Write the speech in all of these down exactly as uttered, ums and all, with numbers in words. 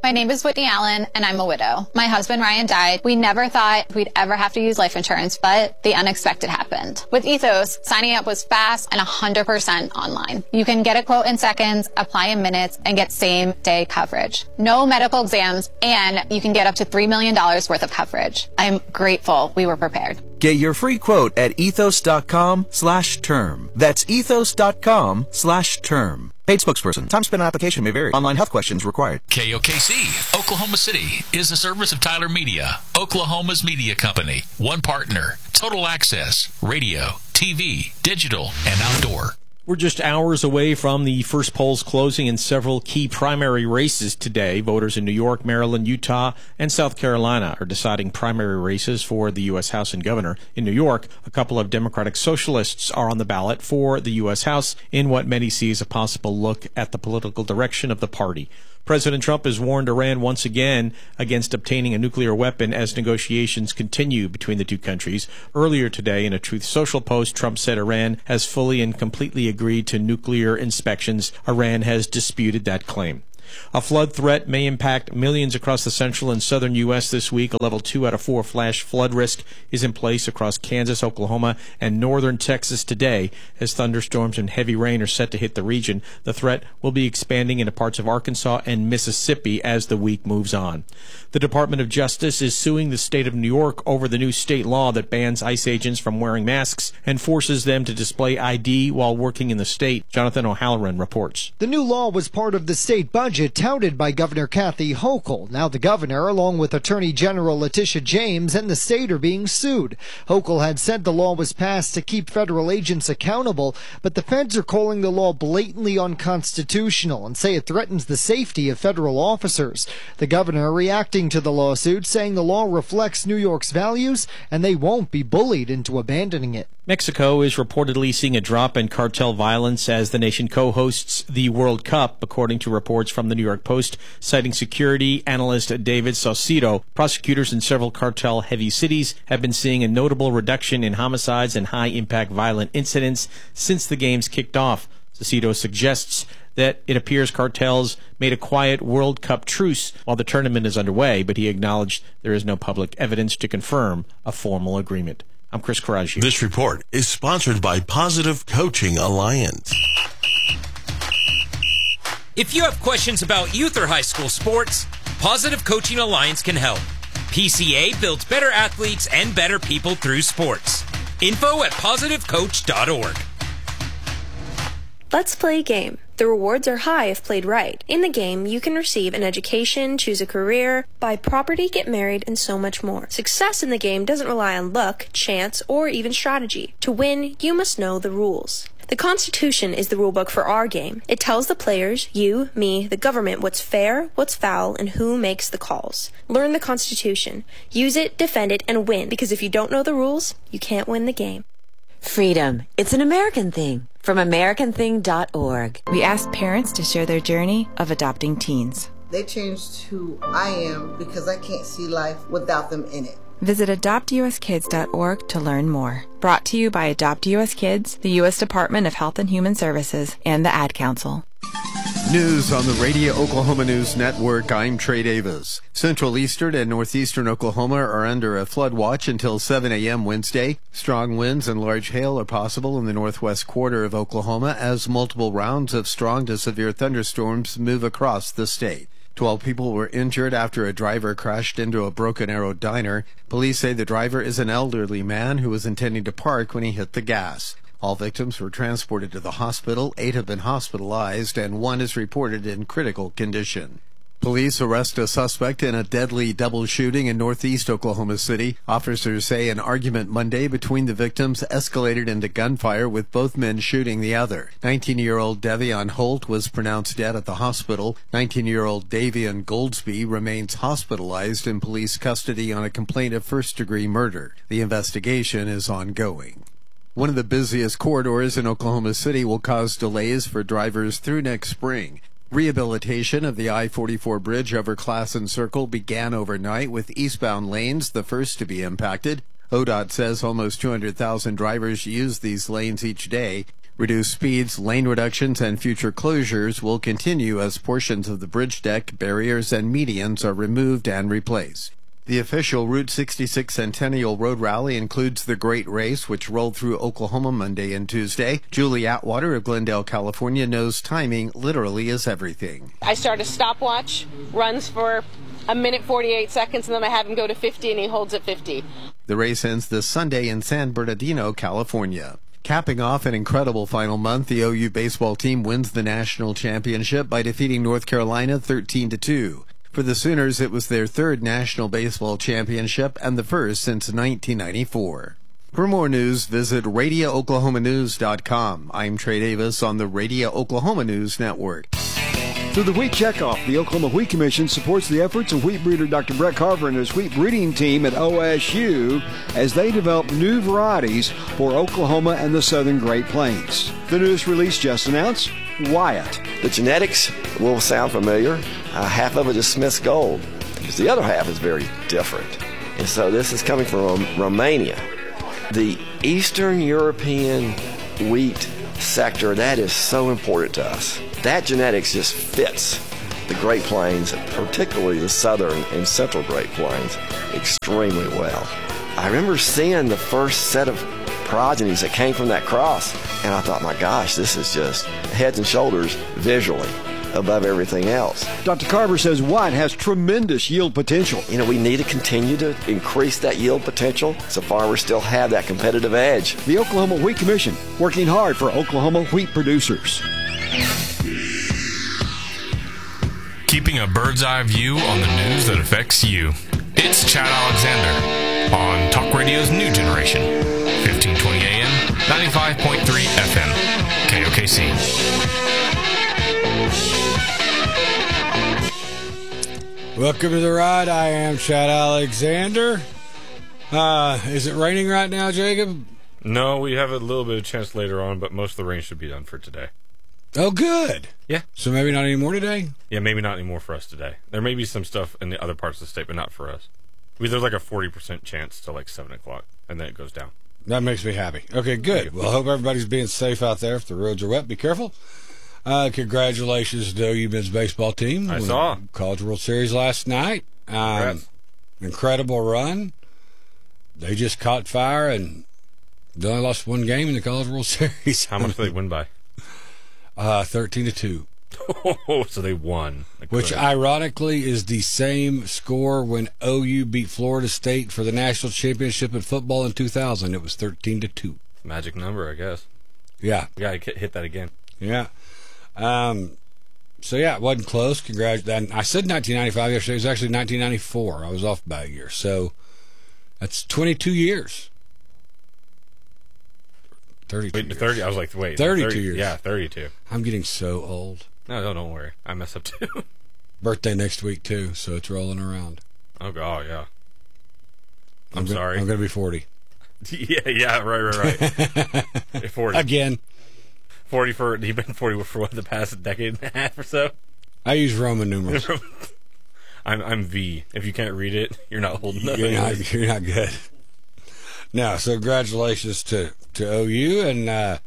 My name is Whitney Allen, and I'm a widow. My husband, Ryan, died. We never thought we'd ever have to use life insurance, but the unexpected happened. With Ethos, signing up was fast and one hundred percent online. You can get a quote in seconds, apply in minutes, and get same-day coverage. No medical exams, and you can get up to three million dollars worth of coverage. I'm grateful we were prepared. Get your free quote at ethos.com slash term. That's ethos.com slash term. Paid spokesperson. Time spent on application may vary. Online health questions required. K O K C, Oklahoma City, is a service of Tyler Media, Oklahoma's media company. One partner, total access, radio, T V, digital, and outdoor. We're just hours away from the first polls closing in several key primary races today. Voters in New York, Maryland, Utah, and South Carolina are deciding primary races for the U S House and Governor. In New York, a couple of Democratic Socialists are on the ballot for the U S House in what many see as a possible look at the political direction of the party. President Trump has warned Iran once again against obtaining a nuclear weapon as negotiations continue between the two countries. Earlier today, in a Truth Social post, Trump said Iran has fully and completely agreed to nuclear inspections. Iran has disputed that claim. A flood threat may impact millions across the central and southern U S this week. A level two out of four flash flood risk is in place across Kansas, Oklahoma, and northern Texas today as thunderstorms and heavy rain are set to hit the region. The threat will be expanding into parts of Arkansas and Mississippi as the week moves on. The Department of Justice is suing the state of New York over the new state law that bans ICE agents from wearing masks and forces them to display I D while working in the state. Jonathan O'Halloran reports. The new law was part of the state budget touted by Governor Kathy Hochul. Now the governor, along with Attorney General Letitia James, and the state are being sued. Hochul had said the law was passed to keep federal agents accountable, but the feds are calling the law blatantly unconstitutional and say it threatens the safety of federal officers. The governor reacting to the lawsuit, saying the law reflects New York's values and they won't be bullied into abandoning it. Mexico is reportedly seeing a drop in cartel violence as the nation co-hosts the World Cup, according to reports from the New York Post, citing security analyst David Saucedo. Prosecutors in several cartel-heavy cities have been seeing a notable reduction in homicides and high-impact violent incidents since the games kicked off. Saucedo suggests that it appears cartels made a quiet World Cup truce while the tournament is underway, but he acknowledged there is no public evidence to confirm a formal agreement. I'm Chris Coraggio. This report is sponsored by Positive Coaching Alliance. If you have questions about youth or high school sports, Positive Coaching Alliance can help. P C A builds better athletes and better people through sports. Info at positive coach dot org. Let's play a game. The rewards are high if played right. In the game, you can receive an education, choose a career, buy property, get married, and so much more. Success in the game doesn't rely on luck, chance, or even strategy. To win, you must know the rules. The Constitution is the rulebook for our game. It tells the players, you, me, the government, what's fair, what's foul, and who makes the calls. Learn the Constitution. Use it, defend it, and win, because if you don't know the rules, you can't win the game. Freedom. It's an American thing. From American thing dot org. We asked parents to share their journey of adopting teens. They changed who I am because I can't see life without them in it. Visit adopt u s kids dot org to learn more. Brought to you by Adopt U S Kids, the U S Department of Health and Human Services, and the Ad Council. News on the Radio Oklahoma News Network. I'm Trey Davis. Central Eastern and Northeastern Oklahoma are under a flood watch until seven a.m. Wednesday. Strong winds and large hail are possible in the northwest quarter of Oklahoma as multiple rounds of strong to severe thunderstorms move across the state. Twelve people were injured after a driver crashed into a Broken Arrow diner. Police say the driver is an elderly man who was intending to park when he hit the gas. All victims were transported to the hospital. Eight have been hospitalized, and one is reported in critical condition. Police arrest a suspect in a deadly double shooting in northeast Oklahoma City. Officers say an argument Monday between the victims escalated into gunfire, with both men shooting the other. nineteen-year-old Devion Holt was pronounced dead at the hospital. nineteen-year-old Davian Goldsby remains hospitalized in police custody on a complaint of first-degree murder. The investigation is ongoing. One of the busiest corridors in Oklahoma City will cause delays for drivers through next spring. Rehabilitation of the I forty-four bridge over Classen Circle began overnight, with eastbound lanes the first to be impacted. O D O T says almost two hundred thousand drivers use these lanes each day. Reduced speeds, lane reductions, and future closures will continue as portions of the bridge deck, barriers, and medians are removed and replaced. The official Route sixty-six Centennial Road Rally includes the Great Race, which rolled through Oklahoma Monday and Tuesday. Julie Atwater of Glendale, California, knows timing literally is everything. I start a stopwatch, runs for a minute forty-eight seconds, and then I have him go to fifty, and he holds at fifty. The race ends this Sunday in San Bernardino, California. Capping off an incredible final month, the O U baseball team wins the national championship by defeating North Carolina thirteen to two. For the Sooners, it was their third national baseball championship and the first since nineteen ninety-four. For more news, visit radio oklahoma news dot com. I'm Trey Davis on the Radio Oklahoma News Network. Through the Wheat Checkoff, the Oklahoma Wheat Commission supports the efforts of wheat breeder Doctor Brett Carver and his wheat breeding team at O S U as they develop new varieties for Oklahoma and the southern Great Plains. The newest release just announced, Wyatt. The genetics will sound familiar. Uh, half of it is Smith's Gold, because the other half is very different. And so this is coming from Romania. The Eastern European wheat sector, that is so important to us. That genetics just fits the Great Plains, particularly the southern and central Great Plains, extremely well. I remember seeing the first set of progenies that came from that cross, and I thought, my gosh, this is just heads and shoulders visually above everything else. Doctor Carver says Wyatt has tremendous yield potential. You know, we need to continue to increase that yield potential so farmers still have that competitive edge. The Oklahoma Wheat Commission, working hard for Oklahoma wheat producers. Keeping a bird's eye view on the news that affects you. It's Chad Alexander on Talk Radio's New Generation, fifteen twenty A M, ninety-five point three F M, K O K C. Welcome to the ride. I am Chad Alexander. Uh, is it raining right now, Jacob? No, we have a little bit of chance later on, but most of the rain should be done for today. Oh, good. Yeah. So maybe not anymore today? Yeah, maybe not anymore for us today. There may be some stuff in the other parts of the state, but not for us. There's like a forty percent chance till like seven o'clock, and then it goes down. That makes me happy. Okay, good. Well, I hope everybody's being safe out there. If the roads are wet, be careful. Uh, congratulations to O U men's baseball team. I saw. College World Series last night. Um, incredible run. They just caught fire and they only lost one game in the College World Series. How much did they win by? Uh, thirteen to two. Oh, so they won. Which, ironically, is the same score when O U beat Florida State for the national championship in football in two thousand. It was thirteen to two. Magic number, I guess. Yeah. We got to hit that again. Yeah. Um. So, yeah, it wasn't close. Congratulations. I said nineteen ninety-five yesterday. It was actually nineteen ninety-four. I was off by a year. So, that's twenty-two years. thirty-two wait, years. thirty. I was like, wait. thirty-two thirty, years. Yeah, thirty-two. I'm getting so old. No, no, don't worry. I mess up too. Birthday next week, too, so it's rolling around. Oh, God, yeah. I'm, I'm go- sorry. I'm going to be forty. yeah, yeah, right, right, right. forty. Again. forty for, you've been forty for what, the past decade and a half or so? I use Roman numerals. I'm I'm V. If you can't read it, you're not old enough. You're not, you're not good. No, so congratulations to, to O U, and uh,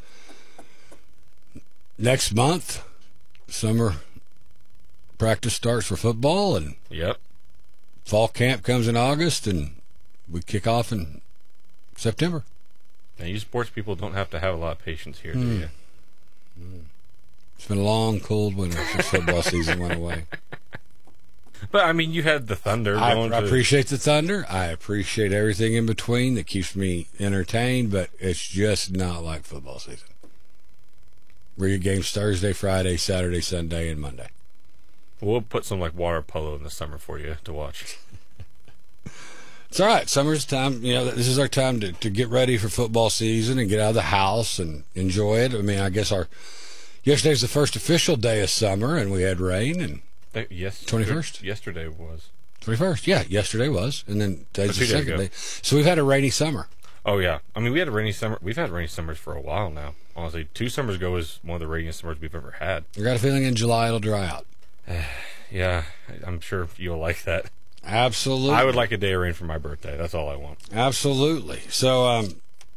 next month, summer practice starts for football, and yep, fall camp comes in August, and we kick off in September. Now, you sports people don't have to have a lot of patience here, mm. do you? Mm. It's been a long, cold winter since football season went away. But, I mean, you had the Thunder I, going I to... appreciate the Thunder. I appreciate everything in between that keeps me entertained, but it's just not like football season. Where your games Thursday, Friday, Saturday, Sunday, and Monday. We'll put some, like, water polo in the summer for you to watch. It's all right. Summer's time. You know, this is our time to, to get ready for football season and get out of the house and enjoy it. I mean, I guess our... Yesterday's the first official day of summer, and we had rain, and... Yes. twenty-first? Yesterday was. twenty-first, yeah. Yesterday was. And then today's the second ago. day. So we've had a rainy summer. Oh, yeah. I mean, we had a rainy summer. We've had rainy summers for a while now. Honestly, two summers ago was one of the rainiest summers we've ever had. I got a feeling in July it'll dry out. Yeah, I'm sure you'll like that. Absolutely. I would like a day of rain for my birthday. That's all I want. Absolutely. So, um,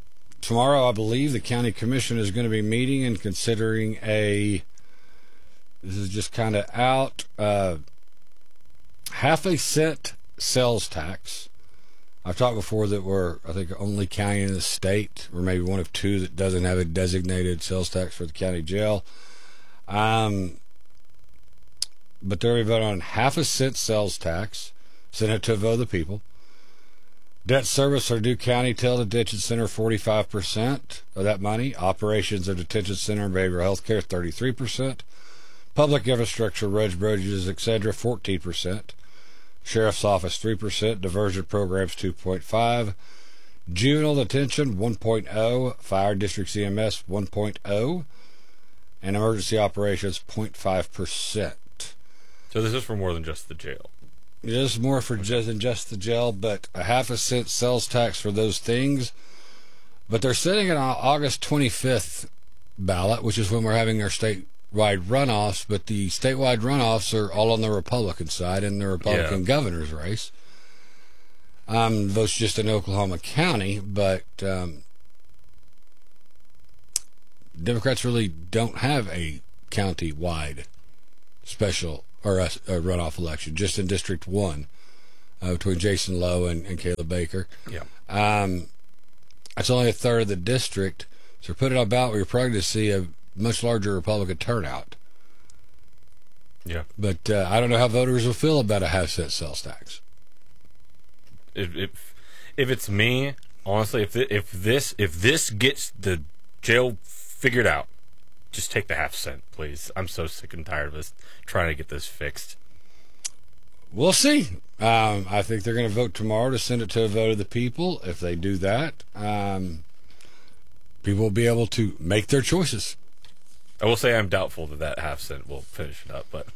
tomorrow, I believe, the county commission is going to be meeting and considering a, this is just kind of out, uh, half a cent sales tax. I've talked before that we're, I think, only county in the state, or maybe one of two that doesn't have a designated sales tax for the county jail. Um, but they're going to vote on half a cent sales tax, send it to a vote of the people. Debt service or due county tell detention center forty-five percent of that money. Operations of detention center and behavioral health care thirty-three percent. Public infrastructure, roads, bridges, et cetera fourteen percent. Sheriff's office three percent. Diversion programs two point five. Juvenile detention one point oh. Fire district C M S one point oh. And emergency operations zero point five percent. So this is for more than just the jail. It is more for just than just the jail, but a half a cent sales tax for those things. But they're setting it on August twenty-fifth ballot, which is when we're having our statewide runoffs. But the statewide runoffs are all on the Republican side in the Republican Yeah. governor's race. Um, votes just in Oklahoma County, but um, Democrats really don't have a county-wide special or a, a runoff election, just in District one uh, between Jason Lowe and, and Caleb Baker. Yeah. Um, that's only a third of the district, so put it about, we're probably going to see a much larger Republican turnout. Yeah. But uh, I don't know how voters will feel about a half cent sales tax. If if, if it's me, honestly, if th- if this if this gets the jail figured out, just take the half cent, please. I'm so sick and tired of us trying to get this fixed. We'll see. Um, I think they're going to vote tomorrow to send it to a vote of the people. If they do that, um, people will be able to make their choices. I will say I'm doubtful that that half cent will finish it up, but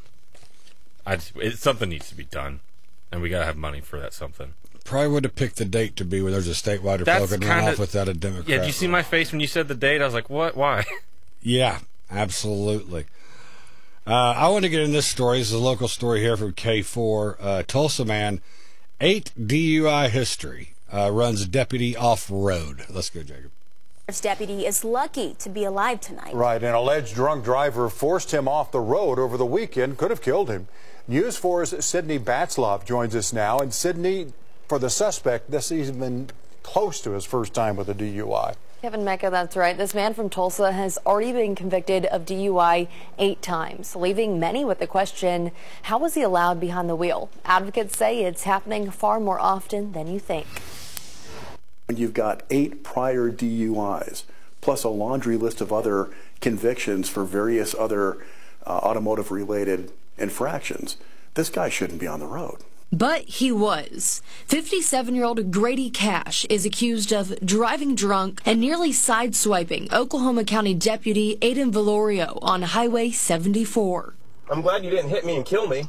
I just, it, something needs to be done, and we got to have money for that something. Probably would have picked the date to be where there's a statewide That's Republican kinda, runoff without a Democrat. Yeah, did you see my face when you said the date? I was like, what? Why? Yeah, absolutely. Uh, I want to get in this story. This is a local story here from K four. Uh, Tulsa man, eight D U I history, uh, runs deputy off-road. Let's go, Jacob. Sheriff's deputy is lucky to be alive tonight. Right, an alleged drunk driver forced him off the road over the weekend, could have killed him. News four's Sydney Batzloff joins us now. And Sydney, for the suspect, this has been close to his first time with a D U I. Kevin Mecca, that's right. This man from Tulsa has already been convicted of D U I eight times, leaving many with the question, how was he allowed behind the wheel? Advocates say it's happening far more often than you think. When you've got eight prior D U Is, plus a laundry list of other convictions for various other uh, automotive-related infractions, this guy shouldn't be on the road. But he was. fifty-seven-year-old Grady Cash is accused of driving drunk and nearly sideswiping Oklahoma County Deputy Aiden Valorio on Highway seventy-four. I'm glad you didn't hit me and kill me.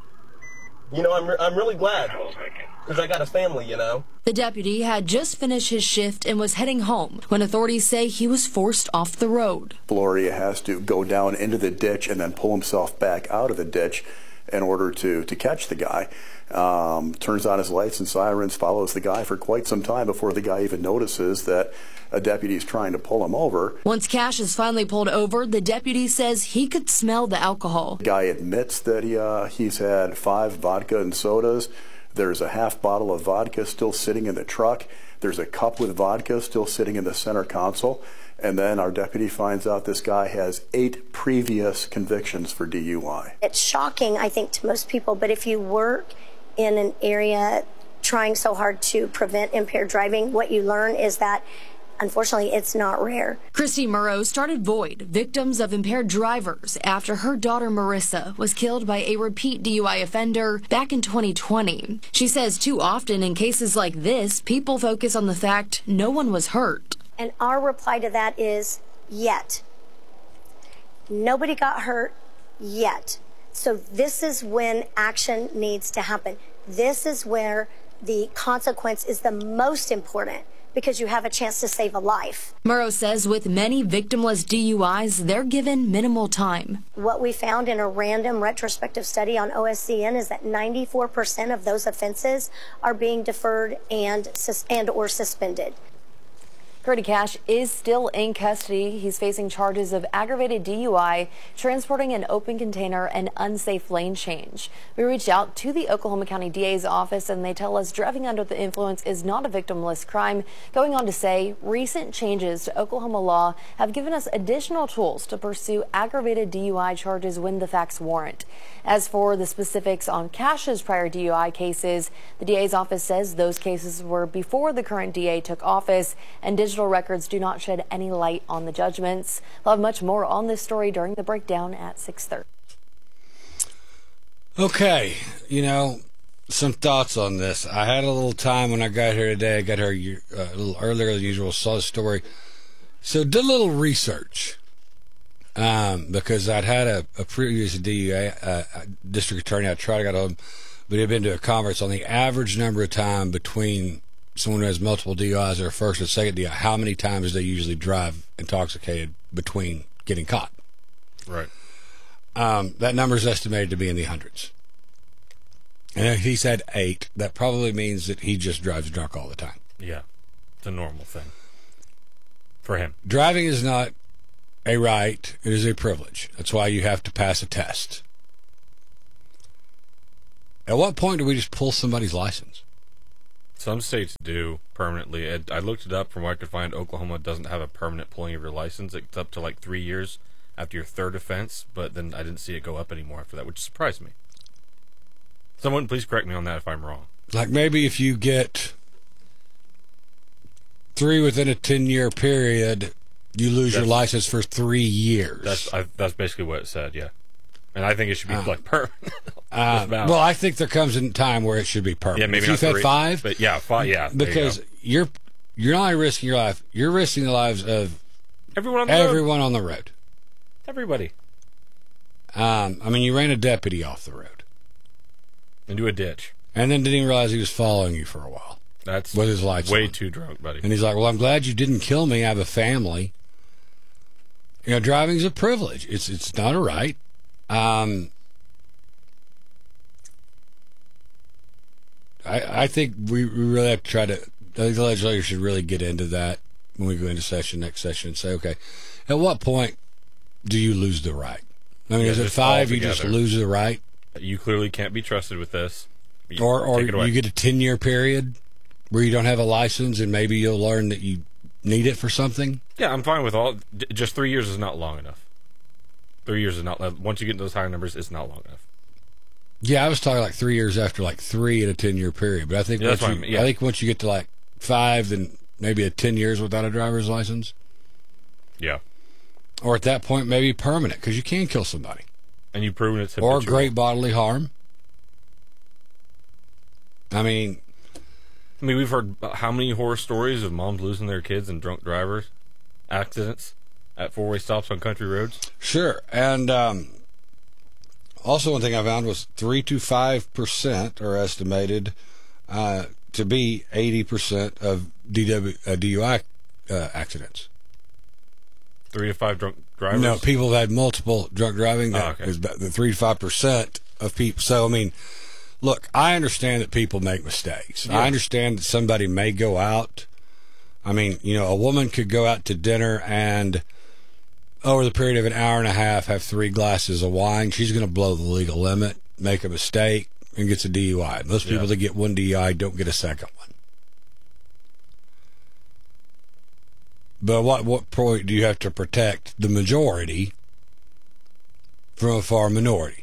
You know, I'm, re- I'm really glad, because I got a family, you know. The deputy had just finished his shift and was heading home when authorities say he was forced off the road. Valoria has to go down into the ditch and then pull himself back out of the ditch in order to, to catch the guy. Um, turns on his lights and sirens, follows the guy for quite some time before the guy even notices that a deputy is trying to pull him over. Once Cash is finally pulled over, the deputy says he could smell the alcohol. The guy admits that he, uh, he's had five vodka and sodas. There's a half bottle of vodka still sitting in the truck. There's a cup with vodka still sitting in the center console. And then our deputy finds out this guy has eight previous convictions for D U I. It's shocking, I think, to most people, but if you work in an area trying so hard to prevent impaired driving, what you learn is that, unfortunately, it's not rare. Christy Murrow started Void, Victims of Impaired Drivers, after her daughter Marissa was killed by a repeat D U I offender back in twenty twenty. She says too often in cases like this, people focus on the fact no one was hurt. And our reply to that is, yet. Nobody got hurt yet. So this is when action needs to happen. This is where the consequence is the most important, because you have a chance to save a life. Murrow says with many victimless D U Is, they're given minimal time. What we found in a random retrospective study on O S C N is that ninety-four percent of those offenses are being deferred and, and or suspended. Grady Cash is still in custody. He's facing charges of aggravated D U I, transporting an open container, and unsafe lane change. We reached out to the Oklahoma County D A's office, and they tell us driving under the influence is not a victimless crime, going on to say recent changes to Oklahoma law have given us additional tools to pursue aggravated D U I charges when the facts warrant. As for the specifics on Cash's prior D U I cases, the D A's office says those cases were before the current D A took office, and digital records do not shed any light on the judgments. We'll have much more on this story during the breakdown at six thirty. Okay, you know, some thoughts on this. I had a little time when I got here today. I got here uh, a little earlier than usual, saw the story. So did a little research um, because I'd had a, a previous D U A, uh, district attorney. I tried to get on, but he'd been to a conference on the average number of time between someone who has multiple D U Is or first and second D U I, how many times they usually drive intoxicated between getting caught. Right. Um, that number is estimated to be in the hundreds. And if he said eight, that probably means that he just drives drunk all the time. Yeah. It's a normal thing for him. Driving is not a right. It is a privilege. That's why you have to pass a test. At what point do we just pull somebody's license? Some states do permanently. I looked it up. From what I could find, Oklahoma doesn't have a permanent pulling of your license. It's up to like three years after your third offense, but then I didn't see it go up anymore after that, which surprised me. Someone please correct me on that if I'm wrong. Like maybe if you get three within a ten-year period, you lose That's, your license for three years. That's I, that's basically what it said, yeah. And I think it should be uh, like permanent. uh, well, I think there comes a time where it should be permanent. Yeah, maybe if not you've had three, five, but yeah, five, yeah. Because you you're you're not only risking your life, you're risking the lives of everyone on the everyone road. on the road. Everybody. Um, I mean, you ran a deputy off the road into a ditch, and then didn't even realize he was following you for a while. That's with his lights way on. too drunk, buddy. And he's like, "Well, I'm glad you didn't kill me. I have a family." You know, driving's a privilege. It's it's not a right. Um, I I think we, we really have to try to. I think the legislature should really get into that when we go into session next session and say, okay, at what point do you lose the right? I mean, yeah, is it five? You just lose the right. You clearly can't be trusted with this. You or or you get a ten-year period where you don't have a license, and maybe you'll learn that you need it for something. Yeah, I'm fine with all. Just three years is not long enough. Three years is not. Once you get into those higher numbers, it's not long enough. Yeah, I was talking like three years after like three in a ten-year period. But I think yeah, once that's you, what I mean. Yeah. I think once you get to like five, then maybe a ten years without a driver's license. Yeah. Or at that point, maybe permanent, because you can kill somebody. And you've proven it's or great bodily harm. I mean, I mean, we've heard how many horror stories of moms losing their kids and drunk drivers, accidents at four-way stops on country roads. Sure, and um, also one thing I found was three to five percent are estimated uh, to be eighty percent of D W, uh, D U I uh, accidents. Three to five drunk drivers. No, people have had multiple drunk driving. That oh, okay. is about the three to five percent of people. So I mean. Look, I understand that people make mistakes. Yeah. I understand that somebody may go out. I mean, you know, a woman could go out to dinner and over the period of an hour and a half have three glasses of wine. She's going to blow the legal limit, make a mistake, and gets a D U I. Most people yeah. that get one D U I don't get a second one. But what what point do you have to protect the majority from a far minority?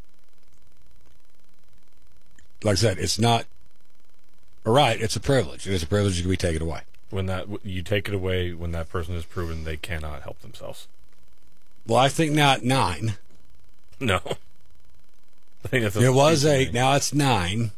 Like I said, it's not a right, it's a privilege. And it's a privilege that can be taken away. When that you take it away when that person is proven they cannot help themselves. Well, I think now at nine. No. I think that's it was eight, now it's nine.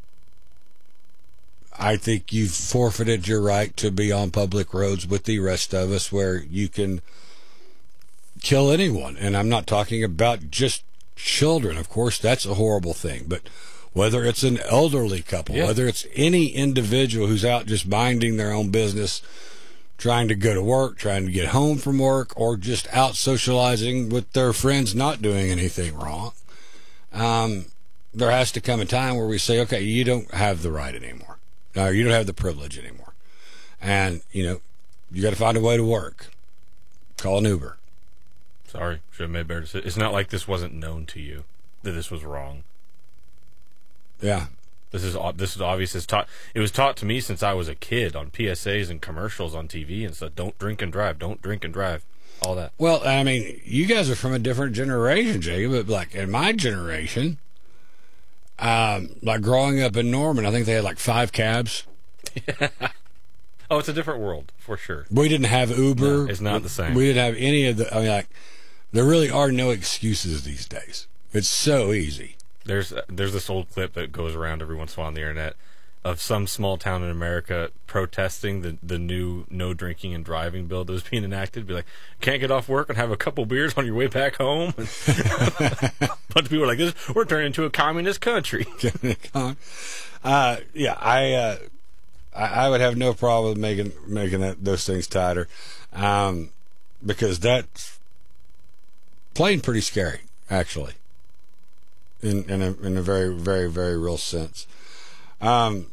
I think you've forfeited your right to be on public roads with the rest of us where you can kill anyone. And I'm not talking about just children. Of course, that's a horrible thing. But whether it's an elderly couple, yeah. whether it's any individual who's out just minding their own business, trying to go to work, trying to get home from work, or just out socializing with their friends not doing anything wrong, um, there has to come a time where we say, okay, you don't have the right anymore. Or you don't have the privilege anymore. And, you know, you got to find a way to work. Call an Uber. Sorry, should have made better decisions. It's not like this wasn't known to you that this was wrong. Yeah. This is this is obvious. It's taught. It was taught to me since I was a kid on P S As and commercials on T V and stuff. Don't drink and drive. Don't drink and drive. All that. Well, I mean, you guys are from a different generation, Jacob. But like in my generation, um, like growing up in Norman, I think they had like five cabs. Oh, it's a different world for sure. We didn't have Uber. No, it's not the same. We didn't have any of the. I mean, like there really are no excuses these days. It's so easy. There's there's this old clip that goes around every once in a while on the internet of some small town in America protesting the, the new no drinking and driving bill that was being enacted. Be like, can't get off work and have a couple beers on your way back home. And a bunch of people are like, this, we're turning into a communist country. uh, yeah, I, uh, I I would have no problem with making making that, those things tighter, um, because that's plain pretty scary, actually. In in a in a very very very real sense, um,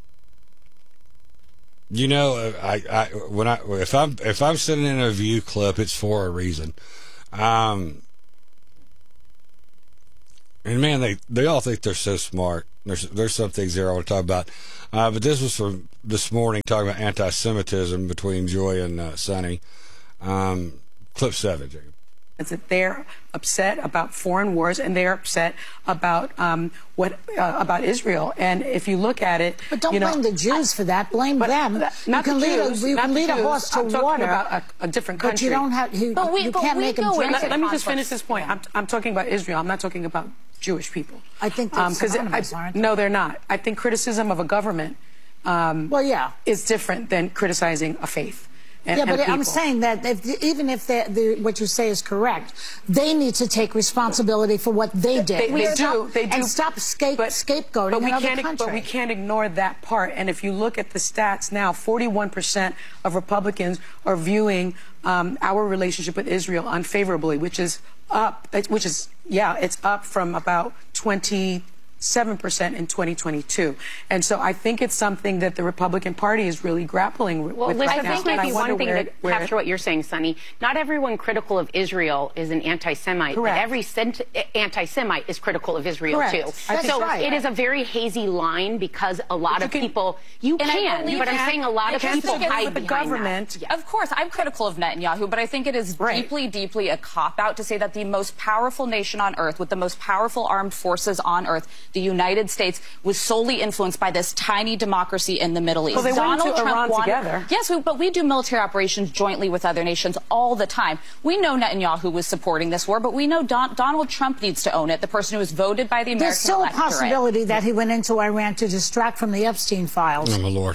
you know, I, I when I if I'm if I'm sitting in a View clip, it's for a reason, um, and man, they they all think they're so smart. There's there's some things there I want to talk about, uh, but this was from this morning talking about anti-Semitism between Joy and uh, Sonny. Um, clip seven, Jacob. Is that they're upset about foreign wars and they're upset about um, what uh, about Israel. And if you look at it, but don't you know, blame the Jews for that. Blame but, them. Not you can the lead, Jews, a, you not can the lead a Jews. horse to I'm talking water, about a, a different country. but you don't have. You, but we, you but can't we make them go drink. let, let me just conflict. finish this point. I'm, I'm talking about Israel. I'm not talking about Jewish people. I think they're um, synonymous, I, aren't they? No, they're not. I think criticism of a government, um, well, yeah, is different than criticizing a faith. And, yeah, but and I'm saying that if, even if the, what you say is correct, they need to take responsibility for what they did. They, they do. Stop, They do. And stop scape, but, scapegoating but we another can't, country. But we can't ignore that part. And if you look at the stats now, forty-one percent of Republicans are viewing um, our relationship with Israel unfavorably, which is up. Which is yeah, it's up from about twenty. seven percent in twenty twenty-two. And so I think it's something that the Republican Party is really grappling with. Well, with listen, right I think now. maybe one thing where, to where, capture what you're saying, Sonny, not everyone critical of Israel is an anti-Semite, Correct. but every cent- anti-Semite is critical of Israel, Correct. too. That's So right. it is a very hazy line because a lot But of you can- people, you And I can, believe but I'm that- saying a lot I of can people get hide with the behind government. that. Yeah. Of course, I'm critical of Netanyahu, but I think it is Right. deeply, deeply a cop-out to say that the most powerful nation on earth, with the most powerful armed forces on earth, the United States, was solely influenced by this tiny democracy in the Middle East. Well, they went Donald to Trump Iran wanted, together. Yes, we, but we do military operations jointly with other nations all the time. We know Netanyahu was supporting this war, but we know Don, Donald Trump needs to own it, the person who was voted by the American There's still a electorate. possibility that he went into Iran to distract from the Epstein files. Oh, my Lord.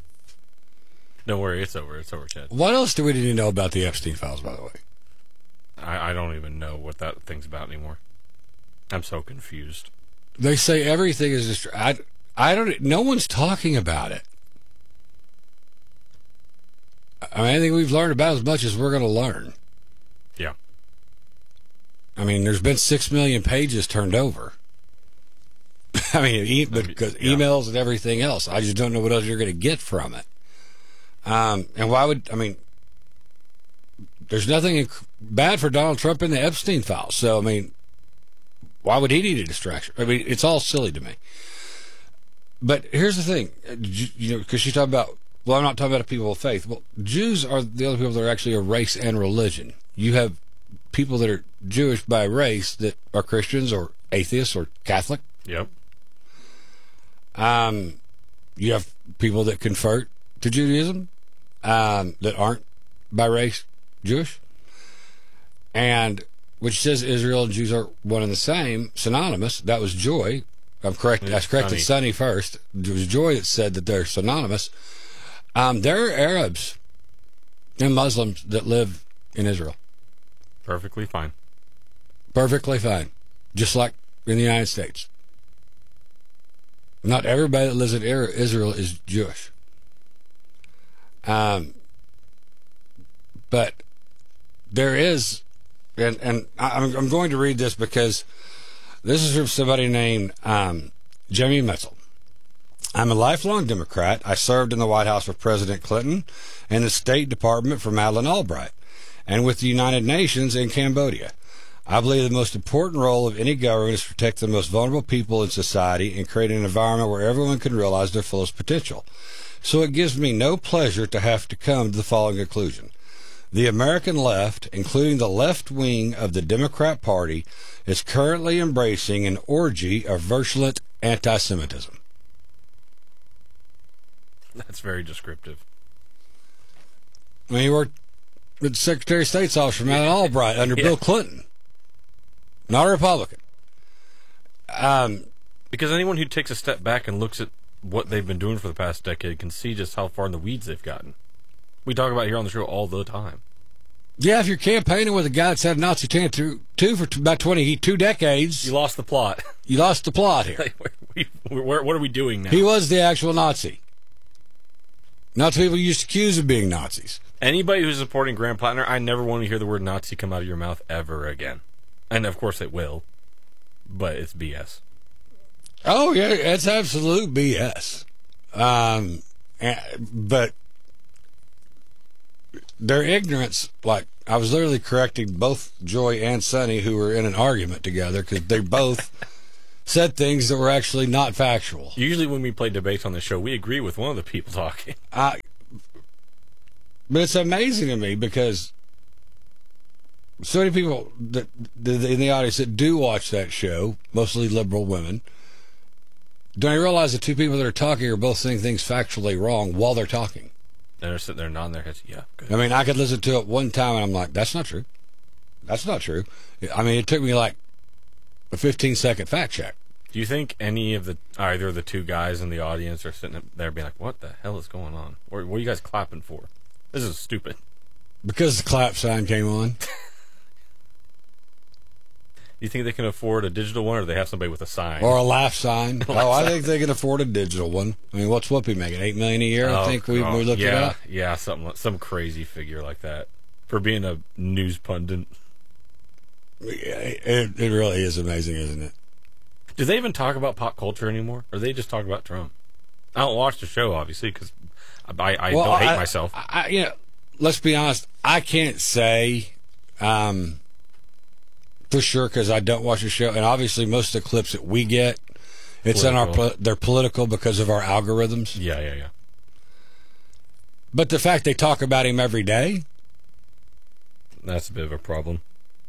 Don't worry, it's over. It's over, Chad. What else do we need to know about the Epstein files, by the way? I, I don't even know what that thing's about anymore. I'm so confused. They say everything is just. I, I don't. No one's talking about it. I mean, I think we've learned about as much as we're going to learn. Yeah. I mean, there's been six million pages turned over. I mean, e- because yeah. emails and everything else. I just don't know what else you're going to get from it. Um, and why would I mean? There's nothing inc- bad for Donald Trump in the Epstein files. So I mean, why would he need a distraction? I mean, it's all silly to me. But here's the thing, you know, because you talk about. Well, I'm not talking about people of faith. Well, Jews are the only people that are actually a race and religion. You have people that are Jewish by race that are Christians or atheists or Catholic. Yep. Um, you have people that convert to Judaism um, that aren't by race Jewish. And which says Israel and Jews are one and the same, synonymous. That was Joy. I'm correct. I corrected Sonny first. It was Joy that said that they're synonymous. Um, there are Arabs and Muslims that live in Israel. Perfectly fine. Perfectly fine. Just like in the United States. Not everybody that lives in Israel is Jewish. Um, but there is, and, and I'm, I'm going to read this because this is from somebody named um, Jamie Metzel. I'm a lifelong Democrat. I served in the White House with President Clinton and the State Department for Madeleine Albright, and with the United Nations in Cambodia. I believe the most important role of any government is to protect the most vulnerable people in society and create an environment where everyone can realize their fullest potential. So it gives me no pleasure to have to come to the following conclusion. The American left, including the left wing of the Democrat Party, is currently embracing an orgy of virulent anti-Semitism. That's very descriptive. I mean, he worked with the Secretary of State's office for Madeleine Albright under yeah. Bill Clinton. Not a Republican. Um, because anyone who takes a step back and looks at what they've been doing for the past decade can see just how far in the weeds they've gotten. We talk about it here on the show all the time. Yeah, if you're campaigning with a guy that's had Nazi tattoo for about twenty-two decades... You lost the plot. You lost the plot here. we, we, what are we doing now? He was the actual Nazi. Not the people you used to accuse of being Nazis. Anybody who's supporting Graham Plattner, I never want to hear the word Nazi come out of your mouth ever again. And, of course, it will. But it's B S. Oh, yeah, it's absolute B S. Um, but their ignorance, like, I was literally correcting both Joy and Sonny, who were in an argument together, because they both said things that were actually not factual. Usually when we play debates on the show, we agree with one of the people talking. I, but it's amazing to me because so many people that, that in the audience that do watch that show, mostly liberal women, don't realize the two people that are talking are both saying things factually wrong while they're talking. And they're sitting there nodding their heads. Yeah, good. I mean, I could listen to it one time and I'm like, that's not true. That's not true. I mean, it took me like a fifteen second fact check. Do you think any of the either of the two guys in the audience are sitting there being like, what the hell is going on? What, what are you guys clapping for? This is stupid. Because the clap sign came on. Do you think they can afford a digital one, or do they have somebody with a sign? Or a laugh sign? laugh oh, I sign. think they can afford a digital one. I mean, what's Whoopi making? Eight million a year? Oh, I think we, oh, we looked yeah, it up. Yeah, something, some crazy figure like that for being a news pundit. Yeah, it, it really is amazing, isn't it? Do they even talk about pop culture anymore, or they just talk about Trump? I don't watch the show, obviously, because I, I well, don't hate I, myself. I, you know, let's be honest. I can't say um, for sure because I don't watch the show, and obviously most of the clips that we get, it's political. in our they're political because of our algorithms. Yeah, yeah, yeah. But the fact they talk about him every day, that's a bit of a problem.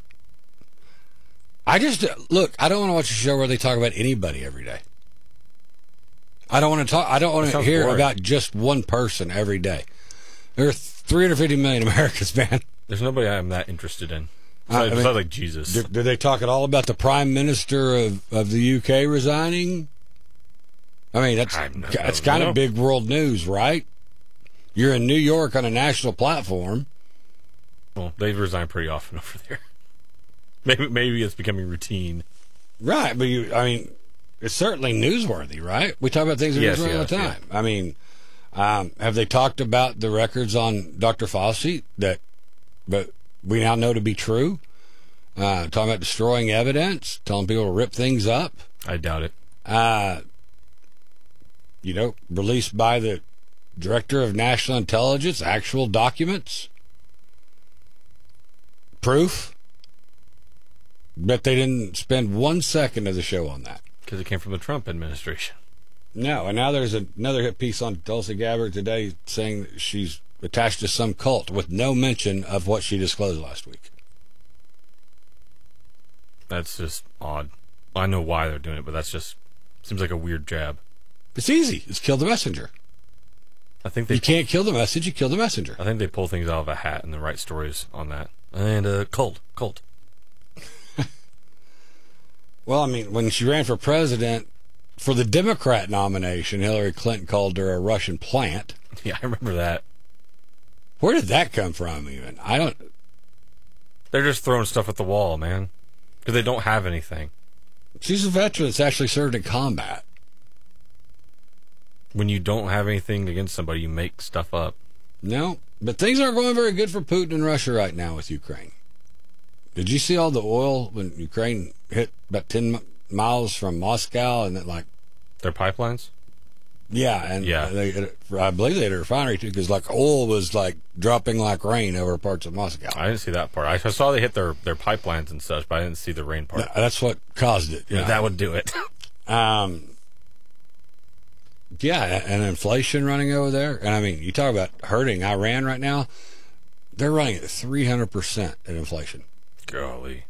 I just look. I don't want to watch a show where they talk about anybody every day. I don't want to talk. I don't want to hear boring. about just one person every day. There are three hundred fifty million Americans, man. There's nobody I'm that interested in. Besides, uh, I mean, besides like Jesus. Do, do they talk at all about the Prime Minister of, of the U K resigning? I mean, that's that's kind of big world news, right? You're in New York on a national platform. Well, they resign pretty often over there. Maybe maybe it's becoming routine. Right, but you, I mean, it's certainly newsworthy, right? We talk about things that are yes, newsworthy yes, all the time. Yeah. I mean, um, have they talked about the records on Doctor Fauci that but we now know to be true? Uh, talking about destroying evidence, telling people to rip things up. I doubt it. Uh, you know, released by the Director of National Intelligence, actual documents, proof. Bet they didn't spend one second of the show on that. Because it came from the Trump administration. No, and now there's another hit piece on Tulsi Gabbard today saying that she's attached to some cult with no mention of what she disclosed last week. That's just odd. I know why they're doing it, but that's just seems like a weird jab. It's easy. It's kill the messenger. I think they you can't kill the message, you kill the messenger. I think they pull things out of a hat and the right stories on that. And uh, cult, cult. Well, I mean, when she ran for president for the Democrat nomination, Hillary Clinton called her a Russian plant. Yeah, I remember that. Where did that come from, even? I don't... They're just throwing stuff at the wall, man. Because they don't have anything. She's a veteran that's actually served in combat. When you don't have anything against somebody, you make stuff up. No, but things aren't going very good for Putin and Russia right now with Ukraine. Did you see all the oil when Ukraine hit about ten miles from Moscow and that, like... Their pipelines? Yeah, and Yeah. They, I believe they had a refinery too, because like oil was like dropping like rain over parts of Moscow. I didn't see that part. I saw they hit their, their pipelines and such, but I didn't see the rain part. That's what caused it. Yeah, Yeah, that would do it. Um, yeah, and inflation running over there. And I mean, you talk about hurting Iran right now. They're running at three hundred percent in inflation. Golly.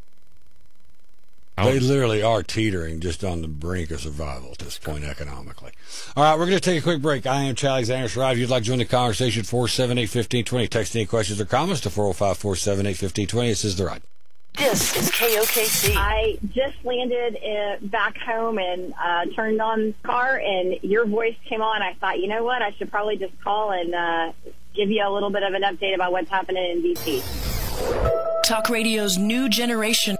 They literally are teetering just on the brink of survival at this point economically. All right, we're going to take a quick break. I am Chad Alexander. Survive. If you'd like to join the conversation, four seven eight, one five two zero. Text any questions or comments to four oh five, four seven eight, one five two zero. This is The Ride. This is K O K C. I just landed in, back home and uh, turned on the car, and your voice came on. I thought, you know what? I should probably just call and uh, give you a little bit of an update about what's happening in D C. Talk Radio's new generation.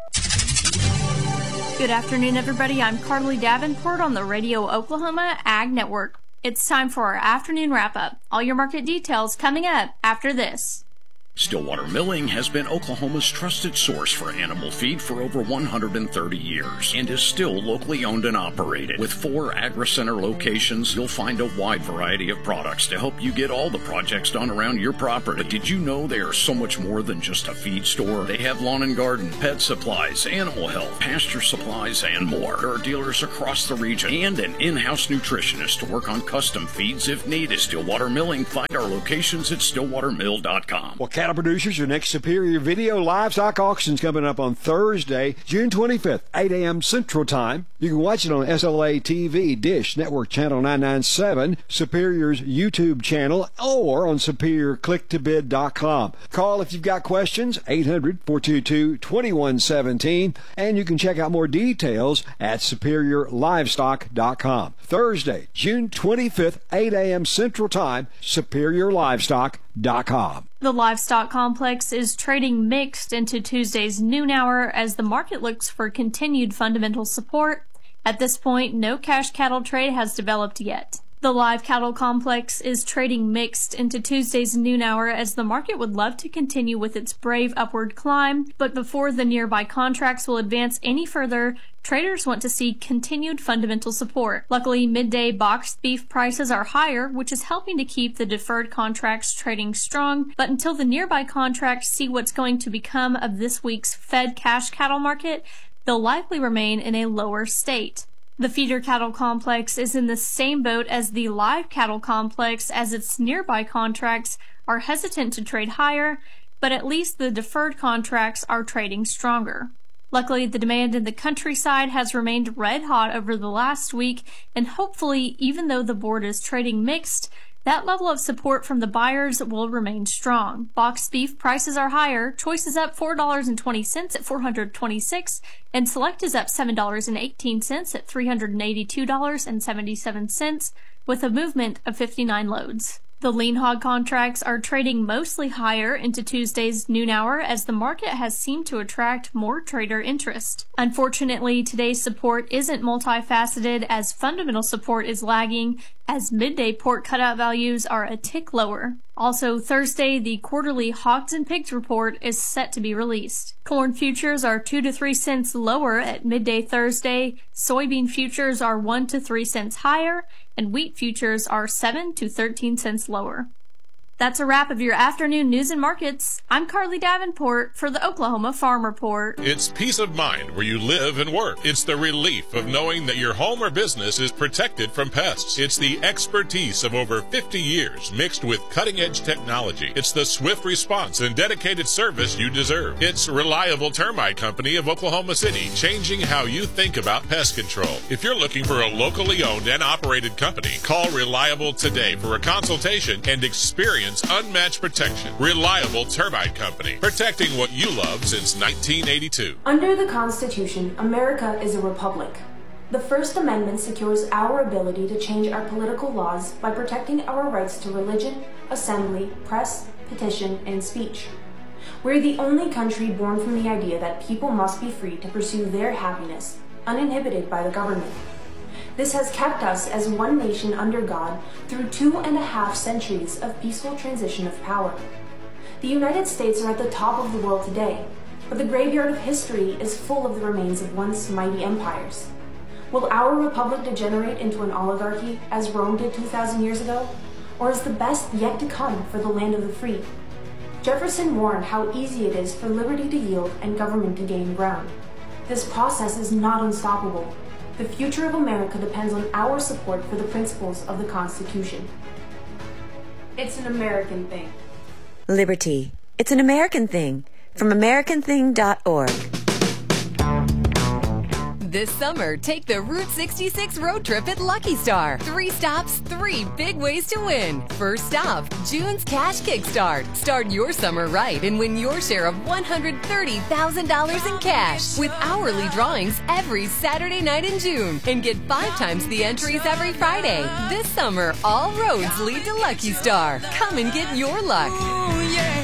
Good afternoon, everybody. I'm Carly Davenport on the Radio Oklahoma Ag Network. It's time for our afternoon wrap-up. All your market details coming up after this. Stillwater Milling has been Oklahoma's trusted source for animal feed for over one hundred thirty years and is still locally owned and operated. With four AgriCenter locations, you'll find a wide variety of products to help you get all the projects done around your property. But did you know they are so much more than just a feed store? They have lawn and garden, pet supplies, animal health, pasture supplies, and more. There are dealers across the region and an in-house nutritionist to work on custom feeds if needed. Stillwater Milling. Find our locations at stillwater mill dot com. Well, cattle producers, your next Superior Video Livestock Auction's coming up on Thursday, June twenty-fifth, eight a.m. Central Time. You can watch it on S L A T V, Dish Network Channel nine ninety-seven, Superior's YouTube channel, or on superior click to bid dot com. Call if you've got questions, eight hundred, four two two, two one one seven, and you can check out more details at superior livestock dot com. Thursday, June twenty-fifth, eight a.m. Central Time, superior livestock dot com. The livestock complex is trading mixed into Tuesday's noon hour as the market looks for continued fundamental support. At this point, no cash cattle trade has developed yet. The live cattle complex is trading mixed into Tuesday's noon hour as the market would love to continue with its brave upward climb, but before the nearby contracts will advance any further, traders want to see continued fundamental support. Luckily, midday boxed beef prices are higher, which is helping to keep the deferred contracts trading strong, but until the nearby contracts see what's going to become of this week's Fed cash cattle market, they'll likely remain in a lower state. The feeder cattle complex is in the same boat as the live cattle complex as its nearby contracts are hesitant to trade higher, but at least the deferred contracts are trading stronger. Luckily, the demand in the countryside has remained red hot over the last week, and hopefully, even though the board is trading mixed, that level of support from the buyers will remain strong. Boxed beef prices are higher. Choice is up four dollars and twenty cents at four hundred twenty-six dollars, and Select is up seven dollars and eighteen cents at three hundred eighty-two dollars and seventy-seven cents, with a movement of fifty-nine loads. The lean hog contracts are trading mostly higher into Tuesday's noon hour as the market has seemed to attract more trader interest. Unfortunately, today's support isn't multifaceted as fundamental support is lagging as midday pork cutout values are a tick lower. Also, Thursday, the quarterly Hogs and Pigs report is set to be released. Corn futures are two to three cents lower at midday Thursday, soybean futures are one to three cents higher, and wheat futures are seven to thirteen cents lower. That's a wrap of your afternoon news and markets. I'm Carly Davenport for the Oklahoma Farm Report. It's peace of mind where you live and work. It's the relief of knowing that your home or business is protected from pests. It's the expertise of over fifty years mixed with cutting-edge technology. It's the swift response and dedicated service you deserve. It's Reliable Termite Company of Oklahoma City, changing how you think about pest control. If you're looking for a locally owned and operated company, call Reliable today for a consultation and experience unmatched protection. Reliable Termite Company, protecting what you love since nineteen eighty-two. Under the Constitution, America is a republic. The First Amendment secures our ability to change our political laws by protecting our rights to religion, assembly, press, petition, and speech. We're the only country born from the idea that people must be free to pursue their happiness, uninhibited by the government. This has kept us as one nation under God through two and a half centuries of peaceful transition of power. The United States are at the top of the world today, but the graveyard of history is full of the remains of once mighty empires. Will our republic degenerate into an oligarchy as Rome did two thousand years ago? Or is the best yet to come for the land of the free? Jefferson warned how easy it is for liberty to yield and government to gain ground. This process is not unstoppable. The future of America depends on our support for the principles of the Constitution. It's an American thing. Liberty. It's an American thing. From American thing dot org. This summer, take the Route sixty-six road trip at Lucky Star. Three stops, three big ways to win. First stop, June's Cash Kickstart. Start your summer right and win your share of one hundred thirty thousand dollars in cash with hourly drawings every Saturday night in June. And get five times the entries every Friday. This summer, all roads lead to Lucky Star. Come and get your luck. Ooh, yeah.